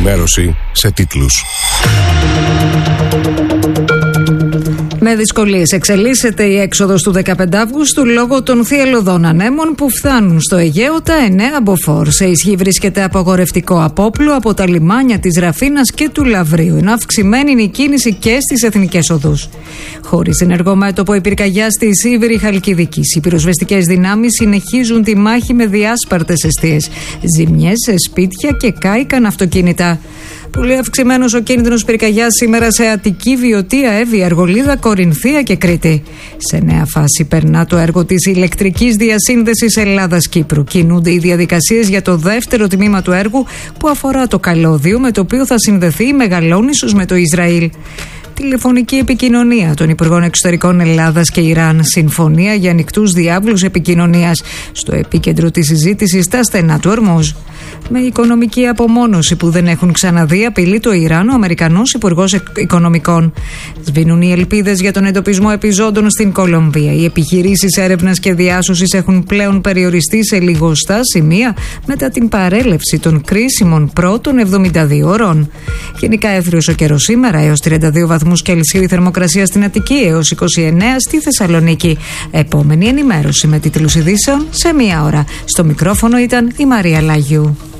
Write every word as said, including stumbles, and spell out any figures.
ενημέρωση σε τίτλους. Με δυσκολίες εξελίσσεται η έξοδος του δεκαπέντε Αυγούστου λόγω των θυελλωδών ανέμων που φτάνουν στο Αιγαίο τα εννέα μποφόρ. Σε ισχύ βρίσκεται απαγορευτικό απόπλου από τα λιμάνια της Ραφίνας και του Λαβρίου, ενώ αυξημένη είναι η κίνηση και στις εθνικές οδούς. Χωρίς ενεργό μέτωπο η πυρκαγιά στη Σίβηρη Χαλκιδικής, οι πυροσβεστικές δυνάμεις συνεχίζουν τη μάχη με διάσπαρτες εστίες, ζημιές σε σπίτια και κάηκαν αυτοκίνητα. Πολύ αυξημένος ο κίνδυνος πυρκαγιάς σήμερα σε Αττική, Βιωτία, Εύβοια, Αργολίδα, Κορινθία και Κρήτη. Σε νέα φάση περνά το έργο της ηλεκτρικής διασύνδεσης Ελλάδας-Κύπρου. Κινούνται οι διαδικασίες για το δεύτερο τμήμα του έργου που αφορά το καλώδιο με το οποίο θα συνδεθεί η Μεγαλόνισσος με το Ισραήλ. Τηλεφωνική επικοινωνία των Υπουργών Εξωτερικών Ελλάδας και Ιράν. Συμφωνία για ανοιχτούς διάβλους επικοινωνίας. Στο επίκεντρο της συζήτησης τα στενά του Ορμούζ. Με οικονομική απομόνωση που δεν έχουν ξαναδεί, απειλεί το Ιράν ο Αμερικανός Υπουργός Οικονομικών. Σβήνουν οι ελπίδες για τον εντοπισμό επιζώντων στην Κολομβία. Οι επιχειρήσεις έρευνας και διάσωσης έχουν πλέον περιοριστεί σε λιγοστά σημεία μετά την παρέλευση των κρίσιμων πρώτων εβδομήντα δύο ώρων. Γενικά έθριος ο καιρός σήμερα, έως τριάντα δύο βαθμούς Κελσίου η θερμοκρασία στην Αττική, έως είκοσι εννέα στη Θεσσαλονίκη. Επόμενη ενημέρωση με τίτλους ειδήσεων σε μία ώρα. Στο μικρόφωνο ήταν η Μαρία Λάγιου.